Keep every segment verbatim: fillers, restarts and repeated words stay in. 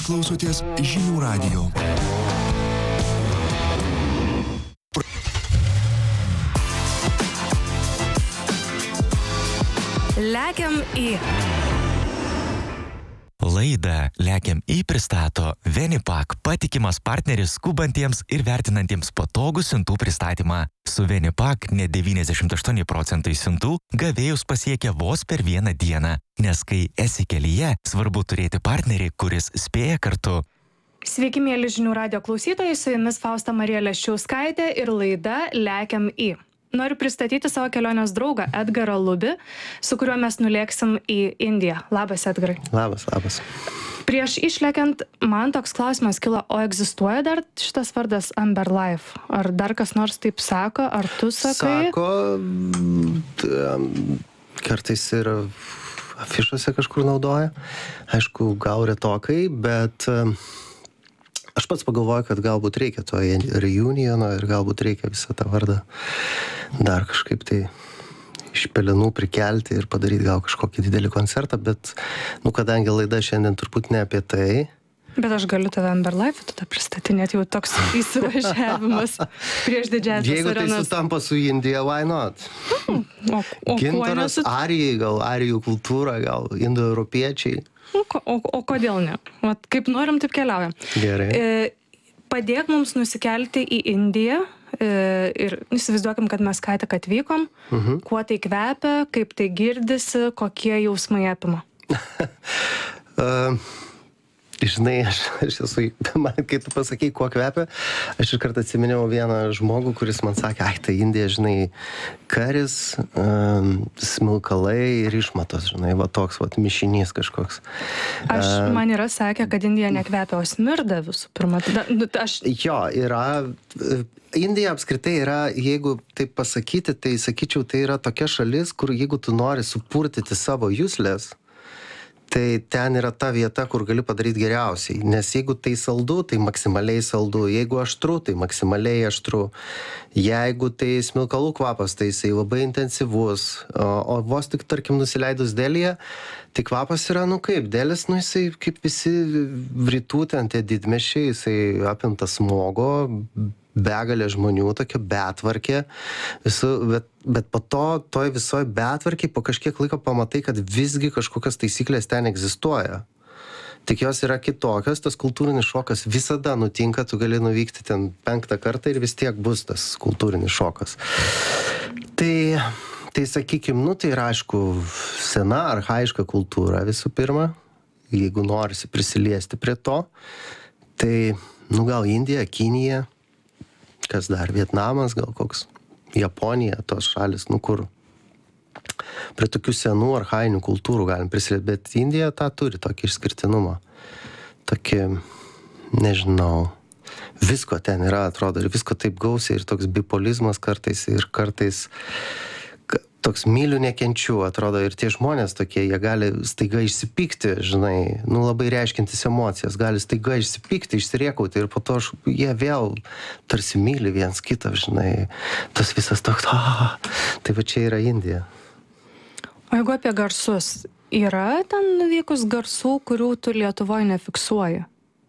klausotės Žinių radijo. Lekiam į. Laidą Lekiam į pristato Venipak, patikimas partneris skubantiems ir vertinantiems patogų siuntų pristatymą. Su Venipak net devyniasdešimt aštuoni procentai siuntų gavėjus pasiekia vos per vieną dieną, nes kai esi kelyje, svarbu turėti partnerį, kuris spėja kartu. Sveiki, mėly Žinių radijo klausytojai, su jumis Fausta Marija Leščiauskaitė ir laida Lekiam į. Noriu pristatyti savo kelionės draugą Edgarą Lubį, su kuriuo mes nulėksim į Indiją. Labas, Edgarai. Labas, labas. Prieš išlekiant, man toks klausimas kilo, o egzistuoja dar šitas vardas Amber Life? Ar dar kas nors taip sako, ar tu sakai? Sako, t- kartais ir afišuose kažkur naudoja. Aišku, gal retokai, bet aš pats pagalvoju, kad galbūt reikia to reuniono ir galbūt reikia visą tą vardą dar kažkaip tai iš pelenų prikelti ir padaryti gal kažkokį didelį koncertą, bet, nu, kadangi laida šiandien turbūt ne apie tai. Bet aš galiu tave Amber Life tada pristatinėti, jau toks įsivažiavimas prieš didžiąsias Jeigu tai arenas. sutampa su Indija, why not? Hmm, o o kuo Gintaras, nesut... arijai, gal arijų kultūra, gal indoeuropiečiai. O, o, o kodėl ne? Vat, kaip norim, taip keliaujam. Gerai. E, padėk mums nusikelti į Indiją e, ir įsivaizduokim, kad mes ką tik atvykom, Mhm. kuo tai kvepia, kaip tai girdisi, kokie jausmai apima. Uh, žinai, aš, aš esu, man, kai tu pasakei, kuo kvepia, aš iš karto atsiminiau vieną žmogų, kuris man sakė, ai, tai Indija, žinai, karis, um, smilkalai ir išmatos, žinai, va toks, va, mišinys kažkoks. Aš, Uh, man yra sakę, kad Indija nekvepia, o smirda visų pirma. Tada, nu, aš, Jo, yra, Indija apskritai yra, jeigu taip pasakyti, tai sakyčiau, tai yra tokia šalis, kur jeigu tu nori supurtyti savo juslės, tai ten yra ta vieta, kur gali padaryti geriausiai. Nes jeigu tai saldu, tai maksimaliai saldu. Jeigu aštru, tai maksimaliai aštru. Jeigu tai smilkalų kvapas, tai jisai labai intensyvus. O, o vos tik, tarkim, nusileidus Delyje, tai kvapas yra, nu kaip, Delis, nu jisai kaip visi rytų ten tie didmiesčiai, jisai apimtas smogo, begalė žmonių, tokia betvarkė, visu, bet, bet po to, toj visoj betvarkiai po kažkiek laiko pamatai, kad visgi kažkokios taisyklės ten egzistuoja. Tik jos yra kitokios, tas kultūrinis šokas visada nutinka, tu gali nuvykti ten penktą kartą ir vis tiek bus tas kultūrinis šokas. Tai, tai sakykim, nu tai yra aišku sena, archaiška kultūra visų pirma, jeigu norisi prisiliesti prie to, tai, nu gal Indija, Kinija, kas dar, Vietnamas, gal koks, Japonija, tos šalis, nu kur prie tokių senų archainių kultūrų galim prisiliesti, bet Indija tą turi tokį išskirtinumą. Tokį, nežinau, visko ten yra, atrodo, ir visko taip gausiai, ir toks bipolizmas kartais, ir kartais toks myliu nekenčiu, atrodo, ir tie žmonės tokie, jie gali staiga išsipykti, žinai, nu labai reiškintis emocijas, gali staiga išsipykti, išsiriekauti ir po to aš, jie vėl tarsi myli viens kitą, žinai, tas visas toks, ah, tai va čia yra Indija. o jeigu apie garsus, yra ten nuvykus garsų, kurių tu Lietuvoje nefiksuoji?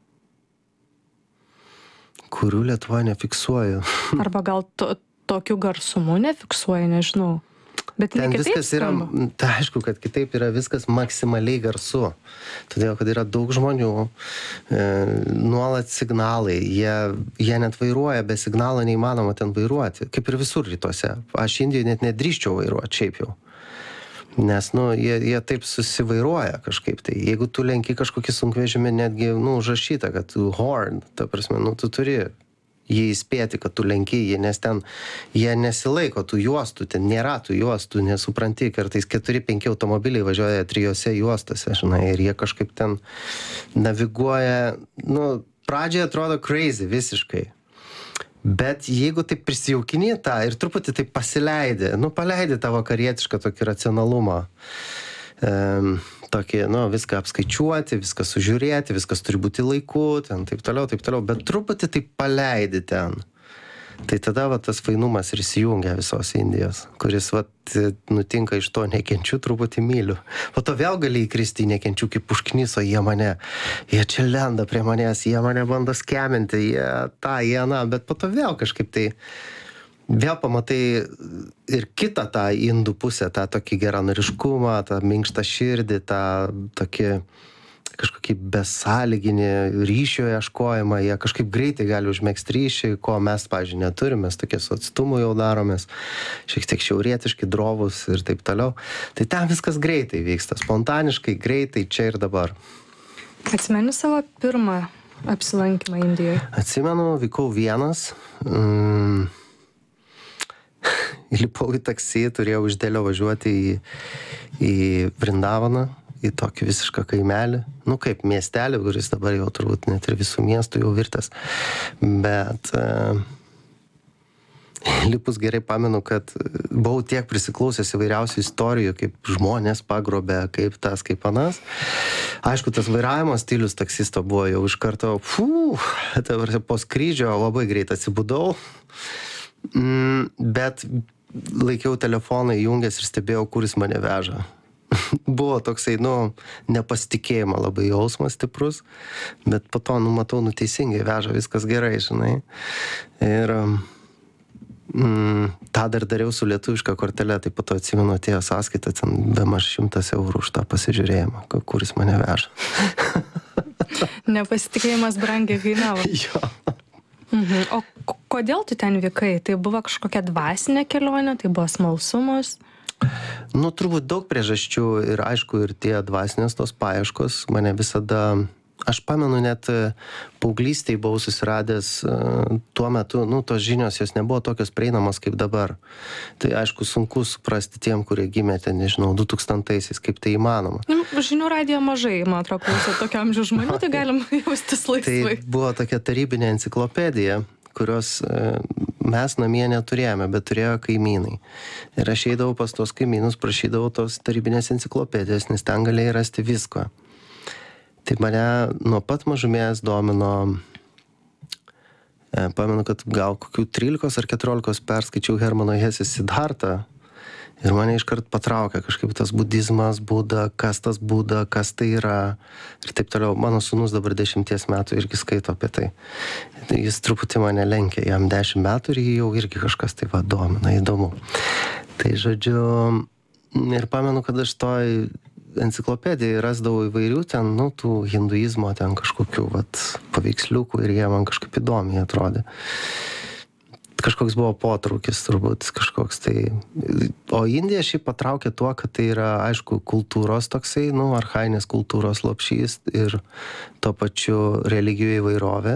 Kurių Lietuvoje nefiksuoju. Arba gal to, tokiu garsumu nefiksuoji, nežinau. Bet Ten ne kitaip viskas yra, skamba. tai aišku, kad kitaip yra viskas maksimaliai garsu. Todėl, kad yra daug žmonių, e, nuolat signalai, jie, jie net vairuoja, be signalo neįmanoma ten vairuoti, kaip ir visur rytuose. Aš Indijoje net nedrįščiau vairuoti šiaip jau. Nes, nu, jie, jie taip susivairuoja kažkaip. Tai jeigu tu lenki kažkokį sunkvežimį, netgi, nu, užrašyta, kad tu horn, ta prasme, nu, tu turi jį įspėti, kad tu lenki jį, nes ten jie nesilaiko tų juostų, ten nėra tų juostų, nesupranti, kartais keturi penki automobiliai važiuoja trijose juostose, žinai, ir jie kažkaip ten naviguoja, nu, pradžioje atrodo crazy visiškai. Bet jeigu taip prisijaukini tą ir truputį taip pasileidi, nu, paleidi tą vakarietišką tokį racionalumą, um, tokį, nu, viską apskaičiuoti, viską sužiūrėti, viskas turi būti laiku, ten taip toliau, taip toliau, bet truputį taip paleidi ten. Tai tada va tas fainumas ir įsijungia visos Indijos, kuris va nutinka iš to nekenčiu, truputį myliu. Po to vėl gali įkristi į nekenčiu kaip užkniso, jie mane, jie čia lenda prie manęs, jie mane bando skeminti, jie tą, jie na, bet po to vėl kažkaip tai vėl pamatai ir kitą tą indų pusę, tą tokį geranoriškumą, tą minkštą širdį, tą tokį kažkokį besąlyginį ryšio ieškojimą, jie kažkaip greitai gali užmegzti ryšį, ko mes, pavyzdžiui, neturime, mes tokie su atstumu jau daromės, šiek tiek šiaurietiški, drovus ir taip toliau. Tai ten viskas greitai vyksta, spontaniškai, greitai, čia ir dabar. Atsimeni savo pirmą apsilankymą Indijoje? Atsimenu, vykau vienas, mm, įlipau į taksi, turėjau iš Delio važiuoti į, į Vrindavaną, į tokį visišką kaimelį, nu kaip miestelį, kuris dabar jau turbūt net ir visų miestų jau virtas, bet e, lipus gerai pamenu, kad buvau tiek prisiklausęs įvairiausių istorijų, kaip žmonės pagrobė, kaip tas, kaip anas. Aišku, tas vairavimo stilius taksisto buvo jau iš karto, fū, dabar po skrydžio labai greit atsibudau, mm, bet laikiau telefoną įjungęs ir stebėjau, kuris mane veža. Buvo toksai, nu, nepasitikėjimo labai jausmas stiprus, bet po to, nu, matau, nu, teisingai veža, viskas gerai, žinai. Ir mm, tą dar dariau su lietuviška kortelė, tai po to atsimenu, atėjo sąskaita, ten bemaž šimtas eurų už tą pasižiūrėjimą, kuris mane veža. Nepasitikėjimas brangiai kainavo. Jo. Mhm. O k- kodėl tu ten vykai? Tai buvo kažkokia dvasinė kelionė, tai buvo smalsumas? Nu, turbūt daug priežasčių ir aišku, ir tie dvasinės tos paieškos mane visada, aš pamenu net paauglystėj buvau susiradęs tuo metu, nu, tos žinios jos nebuvo tokios prieinamos kaip dabar. Tai aišku, sunku suprasti tiem, kurie gimė ten, nežinau, du tūkstantaisiais, kaip tai įmanoma. Žinių radijo mažai, man atrodo, klauso tokio amžiaus žmonių, tai galim jaustis laisvai. Tai buvo tokia tarybinė enciklopedija, kurios mes namie neturėjome, bet turėjo kaimynai. Ir aš eidavau pas tos kaimynus, prašydavau tos tarybinės enciklopedijos, nes ten galėjai rasti visko. Tai mane nuo pat mažumės domino, pamenu, kad gal kokių trylikos ar keturiolikos perskaičiau Hermano Hesės Sidhartą ir mane iškart patraukė kažkaip tas budizmas, Buda, kas tas Buda, kas tai yra ir taip toliau. Mano sūnus dabar dešimties metų irgi skaito apie tai. Jis truputį mane lenkia, jam dešimt metų ir jį jau irgi kažkas tai va domina, įdomu. Tai žodžiu, ir pamenu, kad aš toj enciklopedijai rasdavau įvairių ten, nu, tų hinduizmo ten kažkokių vat paveiksliukų ir jie man kažkaip įdomiai atrodė. Kažkoks buvo potraukis turbūt, kažkoks tai. O Indija šiaip patraukė tuo, kad tai yra, aišku, kultūros toksai, nu, archainės kultūros lopšys ir tuo pačiu religijų įvairovė,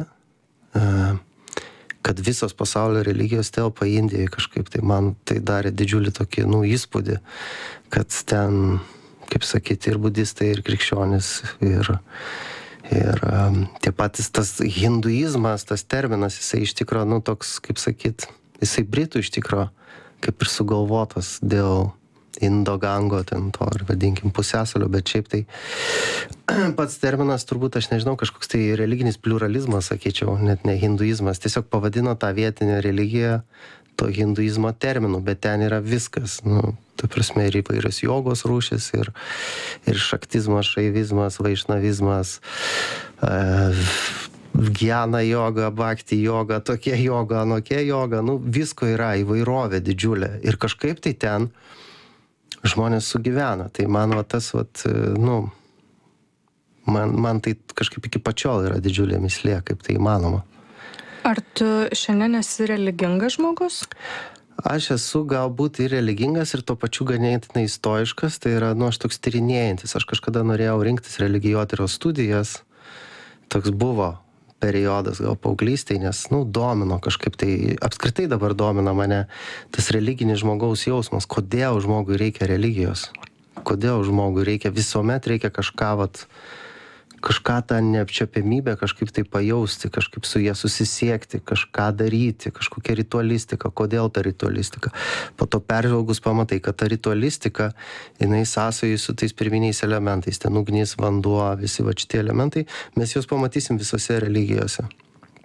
kad visos pasaulio religijos telpa Indijoje kažkaip, tai man tai darė didžiulį tokį, nu, įspūdį, kad ten, kaip sakyti, ir budistai, ir krikščionis, ir Ir um, tie patys tas hinduizmas, tas terminas, jisai iš tikro, nu, toks, kaip sakyt, jisai britų iš tikro, kaip ir sugalvotas dėl Indo-Gango, ten to, ir vadinkim, pusėsalio, bet šiaip tai pats terminas, turbūt, aš nežinau, kažkoks tai religinis pliuralizmas, sakyčiau, net ne hinduizmas, tiesiog pavadino tą vietinę religiją to hinduizmo terminų, bet ten yra viskas, nu, tai prasme, ir įvairios jogos rūšis, ir, ir šaktizmas, šaivizmas, vaišnavizmas, e, gyana joga, bhakti joga, tokie joga, anokie joga, nu, visko yra, įvairovė didžiulė. Ir kažkaip tai ten žmonės sugyvena. Tai man va tas, va, nu, man, man tai kažkaip iki pačiol yra didžiulė mislė, kaip tai įmanoma. Ar tu šiandien esi religingas žmogus? Aš esu galbūt ir religingas, ir tuo pačiu ganėtinai stoiškas, tai yra, nu, aš toks tyrinėjantis. Aš kažkada norėjau rinktis religijotyros studijas, toks buvo periodas gal paauglystėj, nes, nu, domino kažkaip tai, apskritai dabar domina mane tas religinis žmogaus jausmas, kodėl žmogui reikia religijos, kodėl žmogui reikia, visuomet reikia kažką, vat, kažką tą neapčiuopiamybę kažkaip tai pajausti, kažkaip su jie susisiekti, kažką daryti, kažkokią ritualistiką, kodėl ta ritualistika. Po to peržvelgus pamatai, kad ta ritualistika, jinai sąsojai su tais pirminiais elementais, ten ugnis, vanduo, visi va šitie elementai, mes juos pamatysim visose religijose.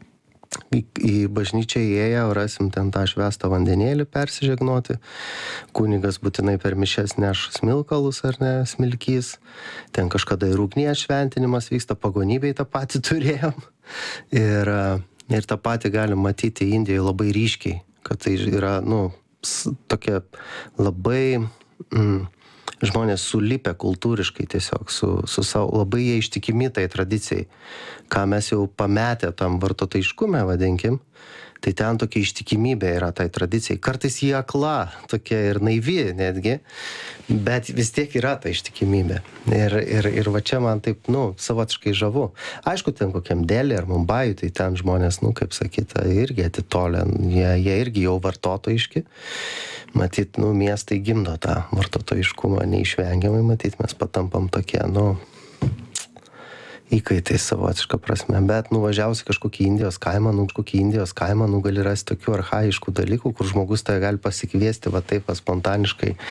į, į bažnyčią įėję, rasim ten tą švestą vandenėlį persižegnoti. Kunigas būtinai per mišes neš smilkalus ar ne, smilkys. Ten kažkada ir ugnies šventinimas vyksta, pagonybėj tą patį turėjom. Ir, ir tą patį galim matyti Indijoje labai ryškiai, kad tai yra, nu, tokia labai... Mm, žmonės sulipę kultūriškai tiesiog, su, su savo, labai jie ištikimi tai tradicijai, ką mes jau pametę tam vartotojiškume, vadinkim, tai ten tokia ištikimybė yra tai tradicijai. Kartais jie akla, tokia ir naivi netgi, bet vis tiek yra ta ištikimybė. Ir, ir, ir va čia man taip, nu, savotiškai žavu. Aišku, ten kokiam Delhi ar Mumbajui, tai ten žmonės, nu, kaip sakyta, irgi atitolę, jie, jie irgi jau vartotojiški. Matyt, nu, miestai gimdo tą vartotojiškumą neišvengiamai, matyt, mes patampam tokie, nu, įkaitai savotišką prasme, bet nuvažiausi kažkokį Indijos kaimą, nu, kažkokį Indijos kaimą, nu, gali rasti tokių archaiškų dalykų, kur žmogus tai gali pasikviesti va taip va spontaniškai